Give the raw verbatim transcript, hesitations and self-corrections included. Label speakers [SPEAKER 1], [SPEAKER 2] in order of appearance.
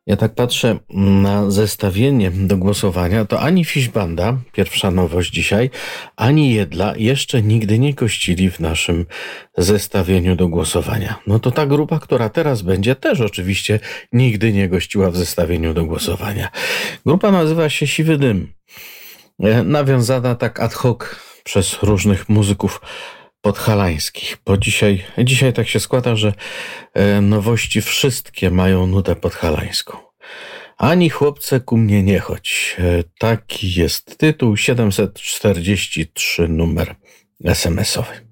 [SPEAKER 1] Ja tak patrzę na zestawienie do głosowania, to ani Fiszbanda, pierwsza nowość dzisiaj, ani Jedla jeszcze nigdy nie gościli w naszym zestawieniu do głosowania. No to ta grupa, która teraz będzie, też oczywiście nigdy nie gościła w zestawieniu do głosowania. Grupa nazywa się Siwy Dym. E, Nawiązana tak ad hoc przez różnych muzyków podhalańskich, bo dzisiaj, dzisiaj tak się składa, że e, nowości wszystkie mają nutę podhalańską. Ani chłopcze ku mnie nie chodź. E, Taki jest tytuł, siedemset czterdzieści trzy numer es em esowy.